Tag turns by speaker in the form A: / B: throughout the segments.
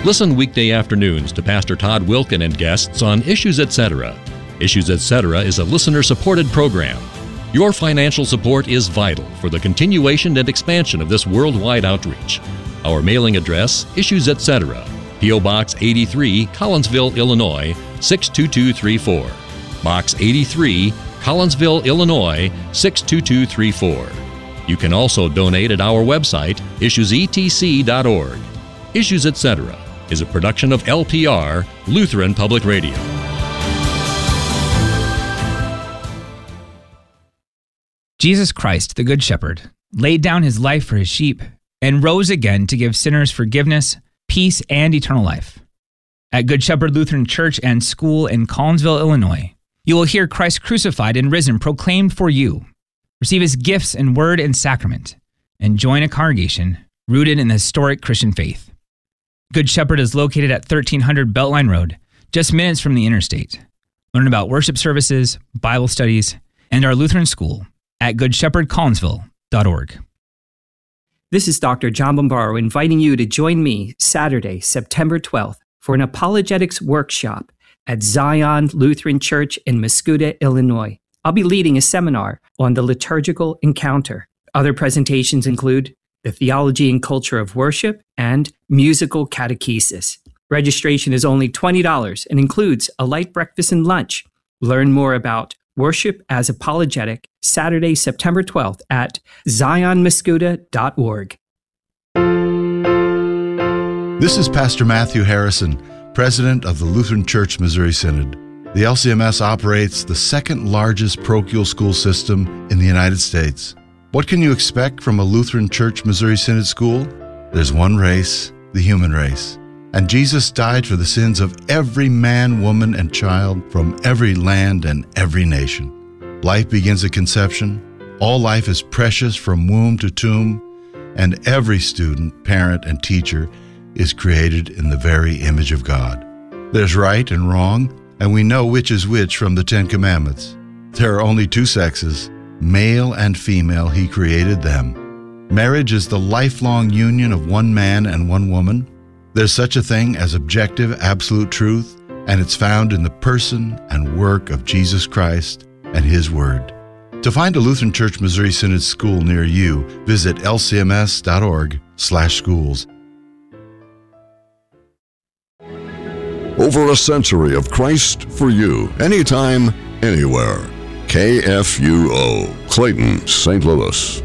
A: Listen weekday afternoons to Pastor Todd Wilkin and guests on Issues Etc. Issues Etc. is a listener-supported program. Your financial support is vital for the continuation and expansion of this worldwide outreach. Our mailing address, Issues Etc., P.O. Box 83, Collinsville, Illinois, 62234. Box 83, Collinsville, Illinois, 62234. You can also donate at our website, issuesetc.org. Issues Etc. is a production of LPR, Lutheran Public Radio.
B: Jesus Christ, the Good Shepherd, laid down his life for his sheep and rose again to give sinners forgiveness, peace, and eternal life. At Good Shepherd Lutheran Church and School in Collinsville, Illinois, you will hear Christ crucified and risen proclaimed for you. Receive his gifts in word and sacrament, and join a congregation rooted in the historic Christian faith. Good Shepherd is located at 1300 Beltline Road, just minutes from the interstate. Learn about worship services, Bible studies, and our Lutheran school at goodshepherdcollinsville.org.
C: This is Dr. John Bombaro inviting you to join me Saturday, September 12th for an apologetics workshop at Zion Lutheran Church in Mascoutah, Illinois. I'll be leading a seminar on the liturgical encounter. Other presentations include the theology and culture of worship and musical catechesis. Registration is only $20 and includes a light breakfast and lunch. Learn more about Worship as Apologetic, Saturday, September 12th at zionmascoutah.org.
D: This is Pastor Matthew Harrison, President of the Lutheran Church Missouri Synod. The LCMS operates the second largest parochial school system in the United States. What can you expect from a Lutheran Church Missouri Synod school? There's one race, the human race. And Jesus died for the sins of every man, woman, and child from every land and every nation. Life begins at conception. All life is precious from womb to tomb. And every student, parent, and teacher is created in the very image of God. There's right and wrong, and we know which is which from the Ten Commandments. There are only two sexes, male and female. He created them. Marriage is the lifelong union of one man and one woman. There's such a thing as objective, absolute truth, and it's found in the person and work of Jesus Christ and His Word. To find a Lutheran Church Missouri Synod school near you, visit lcms.org/schools.
E: Over a century of Christ for you, anytime, anywhere. KFUO, Clayton, St. Louis.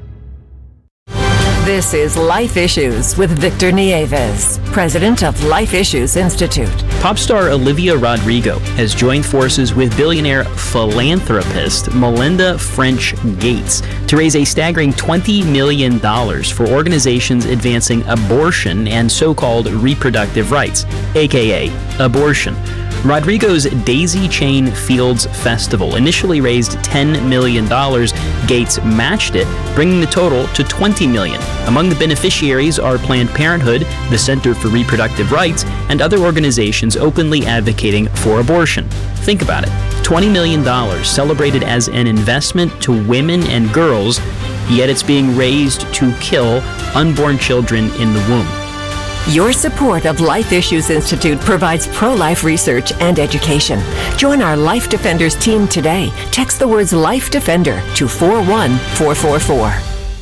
F: This is Life Issues with Victor Nieves, president of Life Issues Institute.
G: Pop star Olivia Rodrigo has joined forces with billionaire philanthropist Melinda French Gates to raise a staggering $20 million for organizations advancing abortion and so-called reproductive rights, aka abortion. Rodrigo's Daisy Chain Fields Festival initially raised $10 million. Gates matched it, bringing the total to $20 million. Among the beneficiaries are Planned Parenthood, the Center for Reproductive Rights, and other organizations openly advocating for abortion. Think about it. $20 million celebrated as an investment to women and girls, yet it's being raised to kill unborn children in the womb.
F: Your support of Life Issues Institute provides pro-life research and education. Join our Life Defenders team today. Text the words Life Defender to 41444.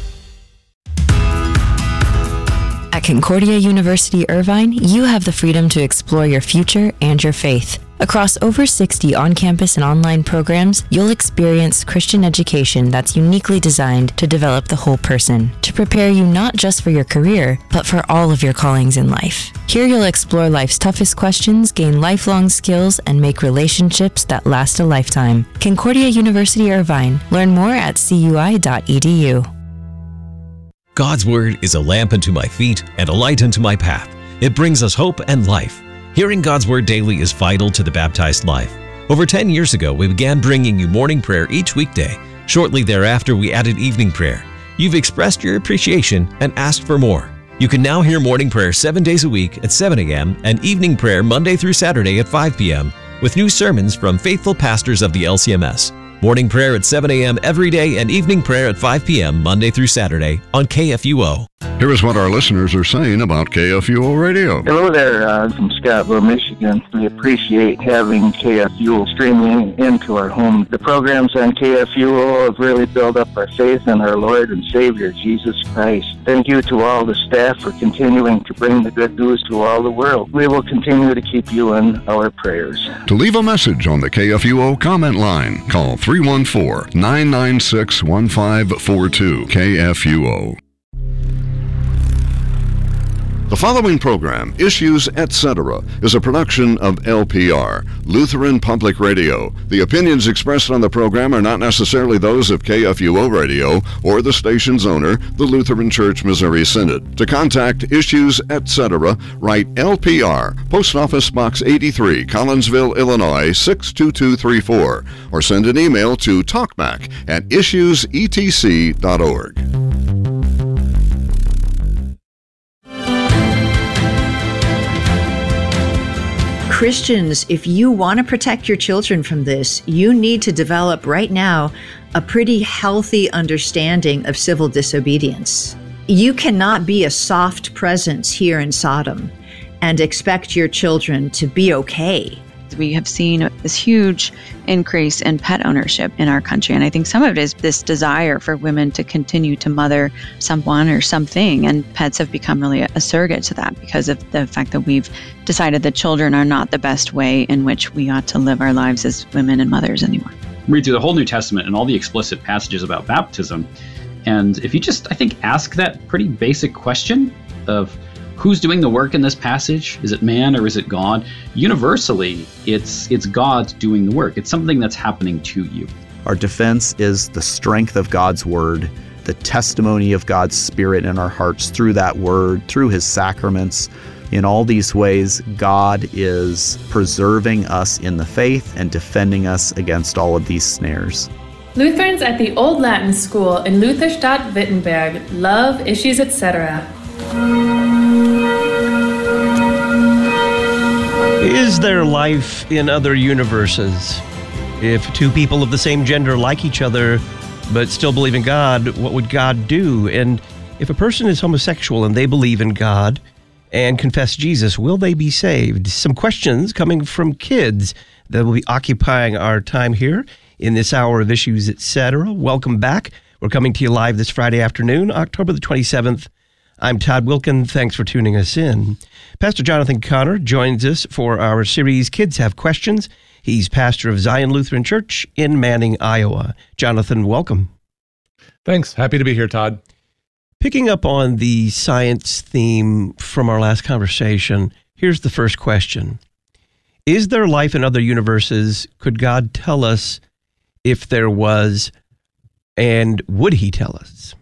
H: At Concordia University Irvine, you have the freedom to explore your future and your faith. Across over 60 on-campus and online programs, you'll experience Christian education that's uniquely designed to develop the whole person, to prepare you not just for your career, but for all of your callings in life. Here you'll explore life's toughest questions, gain lifelong skills, and make relationships that last a lifetime. Concordia University Irvine. Learn more at cui.edu.
I: God's Word is a lamp unto my feet and a light unto my path. It brings us hope and life. Hearing God's Word daily is vital to the baptized life. Over 10 years ago, we began bringing you morning prayer each weekday. Shortly thereafter, we added evening prayer. You've expressed your appreciation and asked for more. You can now hear morning prayer 7 days a week at 7 a.m. and evening prayer Monday through Saturday at 5 p.m. with new sermons from faithful pastors of the LCMS. Morning prayer at 7 a.m. every day and evening prayer at 5 p.m. Monday through Saturday on KFUO.
E: Here is what our listeners are saying about KFUO Radio.
J: Hello there, from Scottsville, Michigan. We appreciate having KFUO streaming into our home. The programs on KFUO have really built up our faith in our Lord and Savior, Jesus Christ. Thank you to all the staff for continuing to bring the good news to all the world. We will continue to keep you in our prayers.
E: To leave a message on the KFUO comment line, call 314-996-1542 KFUO. The following program, Issues Etc., is a production of LPR, Lutheran Public Radio. The opinions expressed on the program are not necessarily those of KFUO Radio or the station's owner, the Lutheran Church Missouri Synod. To contact Issues Etc., write LPR, Post Office Box 83, Collinsville, Illinois 62234, or send an email to talkback@issuesetc.org.
K: Christians, if you want to protect your children from this, you need to develop right now a pretty healthy understanding of civil disobedience. You cannot be a soft presence here in Sodom and expect your children to be okay.
L: We have seen this huge increase in pet ownership in our country. And I think some of it is this desire for women to continue to mother someone or something. And pets have become really a surrogate to that because of the fact that we've decided that children are not the best way in which we ought to live our lives as women and mothers anymore.
M: Read through the whole New Testament and all the explicit passages about baptism. And if you just, I think, ask that pretty basic question of who's doing the work in this passage? Is it man or is it God? Universally, it's God doing the work. It's something that's happening to you.
N: Our defense is the strength of God's word, the testimony of God's Spirit in our hearts through that word, through his sacraments. In all these ways, God is preserving us in the faith and defending us against all of these snares.
O: Lutherans at the Old Latin School in Lutherstadt, Wittenberg love Issues Etc.
P: Is there life in other universes? If two people of the same gender like each other but still believe in God, what would God do? And if a person is homosexual and they believe in God and confess Jesus, will they be saved? Some questions coming from kids that will be occupying our time here in this hour of Issues Etc. Welcome back. We're coming to you live this Friday afternoon, October the 27th. I'm Todd Wilkin. Thanks for tuning us in. Pastor Jonathan Connor joins us for our series, Kids Have Questions. He's pastor of Zion Lutheran Church in Manning, Iowa. Jonathan, welcome.
Q: Thanks. Happy to be here, Todd.
P: Picking up on the science theme from our last conversation, here's the first question. Is there life in other universes? Could God tell us if there was, and would he tell us?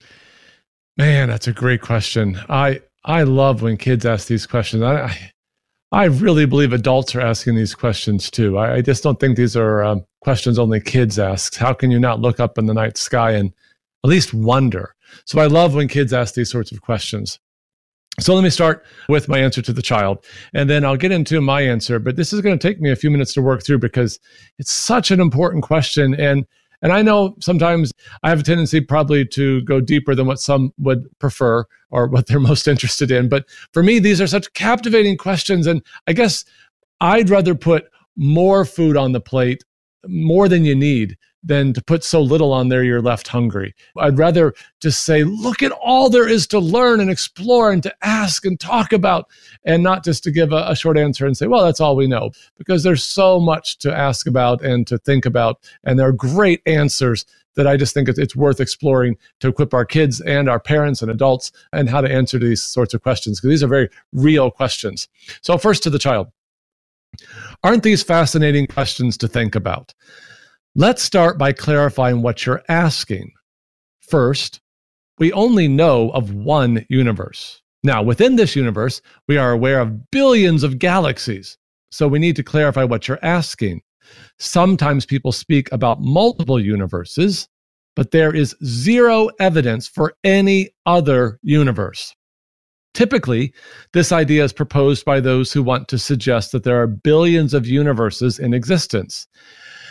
Q: Man, that's a great question. I love when kids ask these questions. I really believe adults are asking these questions too. I just don't think these are questions only kids ask. How can you not look up in the night sky and at least wonder? So I love when kids ask these sorts of questions. So let me start with my answer to the child, and then I'll get into my answer. But this is going to take me a few minutes to work through because it's such an important question. And I know sometimes I have a tendency probably to go deeper than what some would prefer or what they're most interested in. But for me, these are such captivating questions. And I guess I'd rather put more food on the plate, more than you need, than to put so little on there you're left hungry. I'd rather just say, look at all there is to learn and explore and to ask and talk about, and not just to give a short answer and say, well, that's all we know, because there's so much to ask about and to think about. And there are great answers that I just think it's worth exploring to equip our kids and our parents and adults and how to answer these sorts of questions, because these are very real questions. So first to the child. Aren't these fascinating questions to think about? Let's start by clarifying what you're asking. First, we only know of one universe. Now, within this universe, we are aware of billions of galaxies. So we need to clarify what you're asking. Sometimes people speak about multiple universes, but there is zero evidence for any other universe. Typically, this idea is proposed by those who want to suggest that there are billions of universes in existence.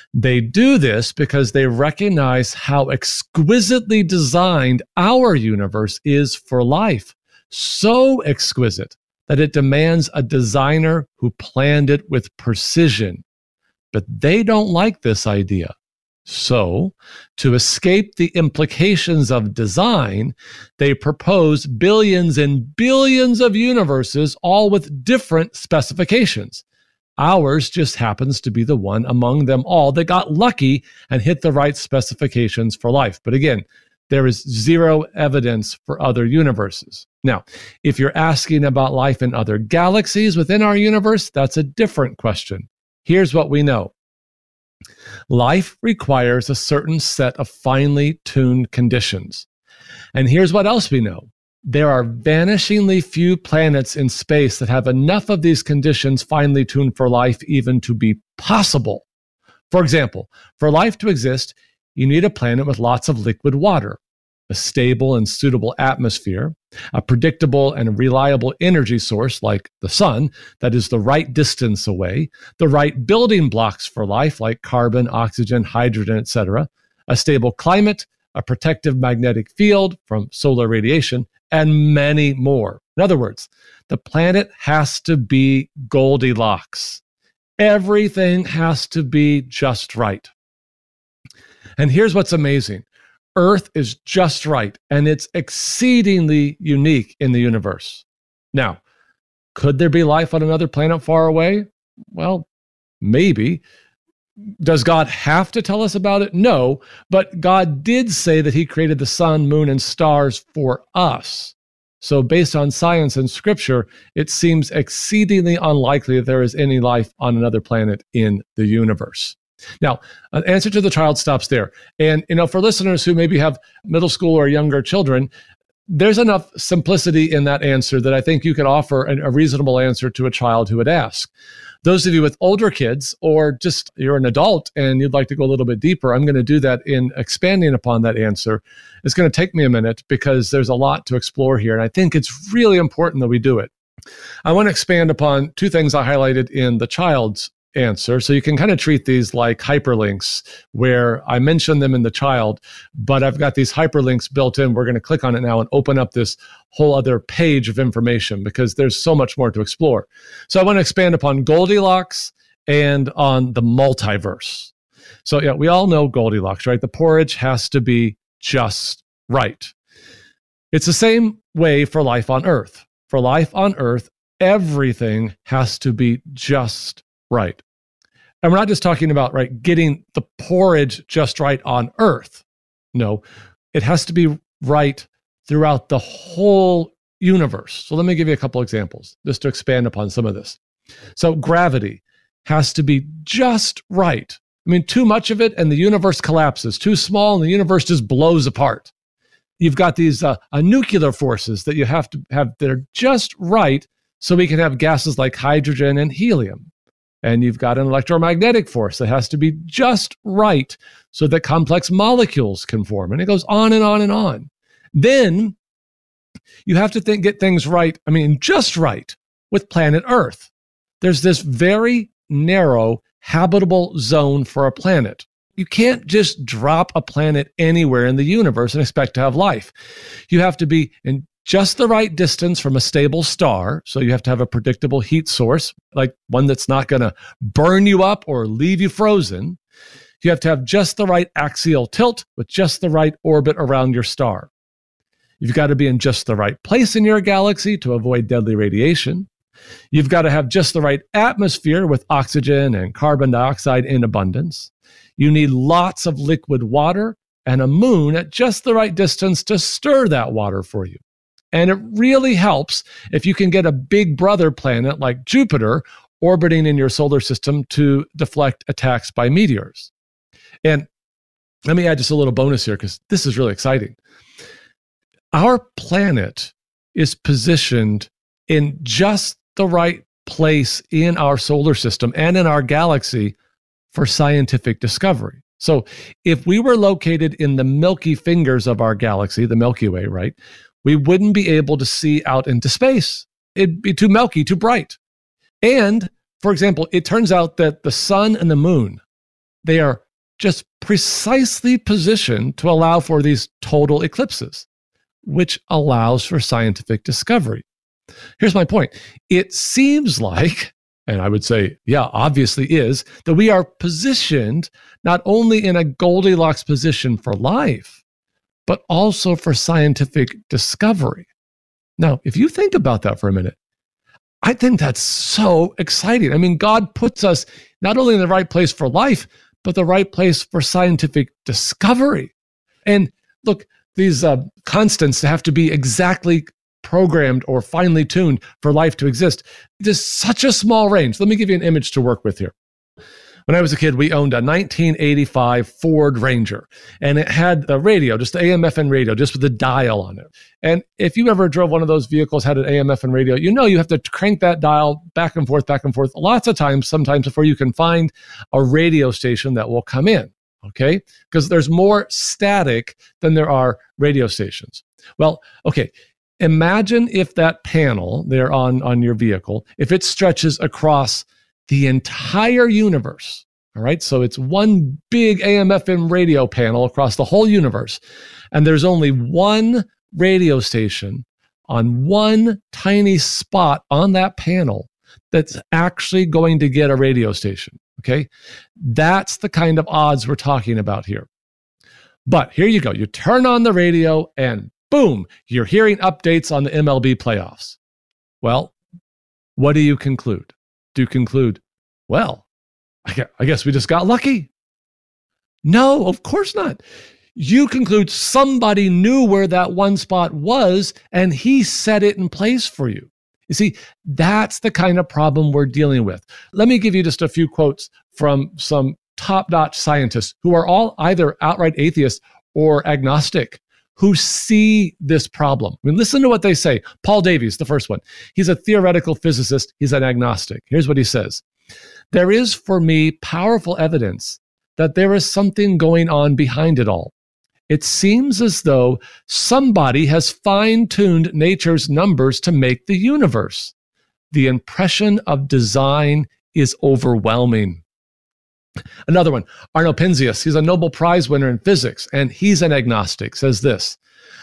Q: They do this because they recognize how exquisitely designed our universe is for life. So exquisite that it demands a designer who planned it with precision. But they don't like this idea. So, to escape the implications of design, they propose billions and billions of universes, all with different specifications. Ours just happens to be the one among them all that got lucky and hit the right specifications for life. But again, there is zero evidence for other universes. Now, if you're asking about life in other galaxies within our universe, that's a different question. Here's what we know. Life requires a certain set of finely tuned conditions. And here's what else we know. There are vanishingly few planets in space that have enough of these conditions finely tuned for life even to be possible. For example, for life to exist, you need a planet with lots of liquid water, a stable and suitable atmosphere, a predictable and reliable energy source like the sun that is the right distance away, the right building blocks for life like carbon, oxygen, hydrogen, etc., a stable climate, a protective magnetic field from solar radiation, and many more. In other words, the planet has to be Goldilocks. Everything has to be just right. And here's what's amazing. Earth is just right, and it's exceedingly unique in the universe. Now, could there be life on another planet far away? Well, maybe. Does God have to tell us about it? No, but God did say that he created the sun, moon, and stars for us. So based on science and scripture, it seems exceedingly unlikely that there is any life on another planet in the universe. Now, an answer to the child stops there. And, for listeners who maybe have middle school or younger children, there's enough simplicity in that answer that I think you can offer a reasonable answer to a child who would ask. Those of you with older kids, or just you're an adult and you'd like to go a little bit deeper, I'm going to do that in expanding upon that answer. It's going to take me a minute because there's a lot to explore here. And I think it's really important that we do it. I want to expand upon two things I highlighted in the child's answer. So you can kind of treat these like hyperlinks where I mention them in the child, but I've got these hyperlinks built in. We're going to click on it now and open up this whole other page of information because there's so much more to explore. So I want to expand upon Goldilocks and on the multiverse. So yeah, we all know Goldilocks, right? The porridge has to be just right. It's the same way for life on Earth. For life on Earth, everything has to be just right. And we're not just talking about, getting the porridge just right on Earth. No, it has to be right throughout the whole universe. So let me give you a couple examples just to expand upon some of this. So gravity has to be just right. I mean, too much of it and the universe collapses. Too small and the universe just blows apart. You've got these nuclear forces that you have to have that are just right so we can have gases like hydrogen and helium. And you've got an electromagnetic force that has to be just right so that complex molecules can form. And it goes on and on and on. Then you have to get things right, just right with planet Earth. There's this very narrow habitable zone for a planet. You can't just drop a planet anywhere in the universe and expect to have life. You have to be in just the right distance from a stable star. So you have to have a predictable heat source, like one that's not going to burn you up or leave you frozen. You have to have just the right axial tilt with just the right orbit around your star. You've got to be in just the right place in your galaxy to avoid deadly radiation. You've got to have just the right atmosphere with oxygen and carbon dioxide in abundance. You need lots of liquid water and a moon at just the right distance to stir that water for you. And it really helps if you can get a big brother planet like Jupiter orbiting in your solar system to deflect attacks by meteors. And let me add just a little bonus here because this is really exciting. Our planet is positioned in just the right place in our solar system and in our galaxy for scientific discovery. So if we were located in the Milky Fingers of our galaxy, the Milky Way, right, we wouldn't be able to see out into space. It'd be too milky, too bright. And, for example, it turns out that the sun and the moon, they are just precisely positioned to allow for these total eclipses, which allows for scientific discovery. Here's my point. It seems like, and I would say, yeah, obviously is, that we are positioned not only in a Goldilocks position for life, but also for scientific discovery. Now, if you think about that for a minute, I think that's so exciting. I mean, God puts us not only in the right place for life, but the right place for scientific discovery. And look, these constants have to be exactly programmed or finely tuned for life to exist. It is such a small range. Let me give you an image to work with here. When I was a kid, we owned a 1985 Ford Ranger, and it had the radio, just the AM/FM radio, just with the dial on it. And if you ever drove one of those vehicles, had an AM/FM radio, you know you have to crank that dial back and forth, lots of times, sometimes before you can find a radio station that will come in, okay? Because there's more static than there are radio stations. Well, okay, imagine if that panel there on your vehicle, if it stretches across the entire universe, all right? So it's one big AM/FM radio panel across the whole universe, and there's only one radio station on one tiny spot on that panel that's actually going to get a radio station, okay? That's the kind of odds we're talking about here. But here you go. You turn on the radio and boom, you're hearing updates on the MLB playoffs. Well, what do you conclude? Do you conclude, well, I guess we just got lucky? No, of course not. You conclude somebody knew where that one spot was and he set it in place for you. You see, that's the kind of problem we're dealing with. Let me give you just a few quotes from some top-notch scientists who are all either outright atheists or agnostic, who see this problem. I mean, listen to what they say. Paul Davies, the first one. He's a theoretical physicist. He's an agnostic. Here's what he says. There is, for me, powerful evidence that there is something going on behind it all. It seems as though somebody has fine-tuned nature's numbers to make the universe. The impression of design is overwhelming. Another one, Arno Penzias, he's a Nobel Prize winner in physics, and he's an agnostic, says this.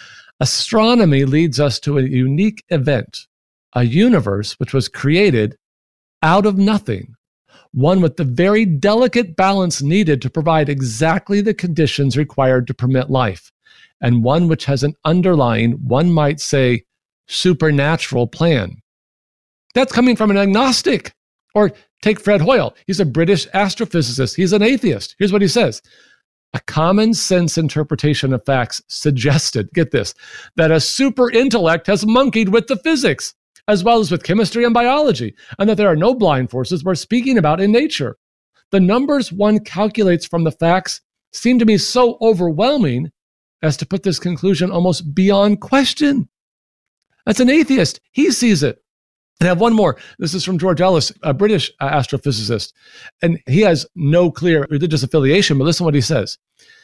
Q: Astronomy leads us to a unique event, a universe which was created out of nothing, one with the very delicate balance needed to provide exactly the conditions required to permit life, and one which has an underlying, one might say, supernatural plan. That's coming from an agnostic. Or take Fred Hoyle. He's a British astrophysicist. He's an atheist. Here's what he says. A common sense interpretation of facts suggested, get this, that a super intellect has monkeyed with the physics, as well as with chemistry and biology, and that there are no blind forces we're speaking about in nature. The numbers one calculates from the facts seem to me so overwhelming as to put this conclusion almost beyond question. That's an atheist. He sees it. And I have one more. This is from George Ellis, a British astrophysicist. And he has no clear religious affiliation, but listen to what he says.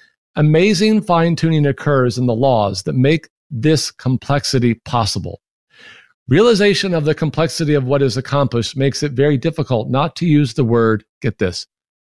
Q: Amazing fine-tuning occurs in the laws that make this complexity possible. Realization of the complexity of what is accomplished makes it very difficult not to use the word, get this,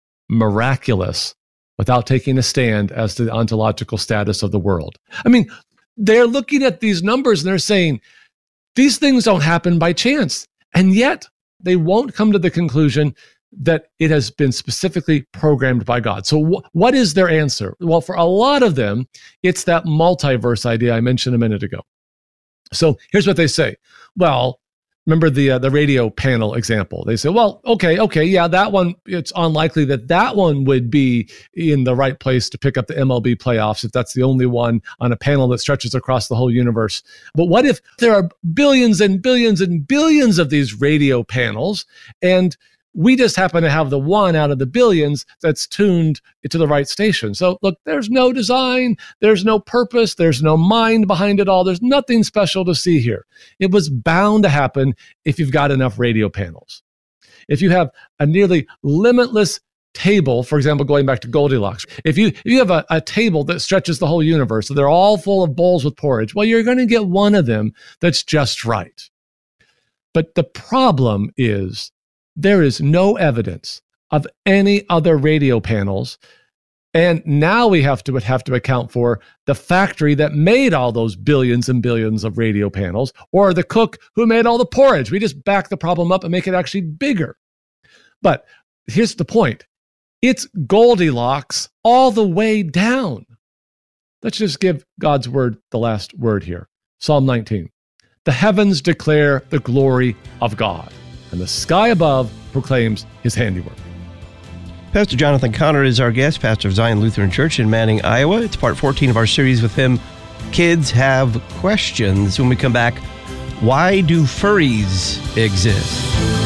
Q: miraculous, without taking a stand as to the ontological status of the world. I mean, they're looking at these numbers and they're saying, these things don't happen by chance. And yet, they won't come to the conclusion that it has been specifically programmed by God. So what is their answer? Well, for a lot of them, it's that multiverse idea I mentioned a minute ago. So here's what they say. Well, remember the radio panel example. They say, well, okay, yeah, that one, it's unlikely that one would be in the right place to pick up the MLB playoffs if that's the only one on a panel that stretches across the whole universe. But what if there are billions and billions and billions of these radio panels, and we just happen to have the one out of the billions that's tuned to the right station? So look, there's no design, there's no purpose, there's no mind behind it all. There's nothing special to see here. It was bound to happen if you've got enough radio panels. If you have a nearly limitless table, for example, going back to Goldilocks, if you have a table that stretches the whole universe, so they're all full of bowls with porridge, well, you're going to get one of them that's just right. But the problem is, there is no evidence of any other radio panels. And now we would have to account for the factory that made all those billions and billions of radio panels, or the cook who made all the porridge. We just back the problem up and make it actually bigger. But here's the point. It's Goldilocks all the way down. Let's just give God's word the last word here. Psalm 19. The heavens declare the glory of God, and the sky above proclaims his handiwork.
P: Pastor Jonathan Conner is our guest, pastor of Zion Lutheran Church in Manning, Iowa. It's part 14 of our series with him, Kids Have Questions. When we come back, why do furries exist?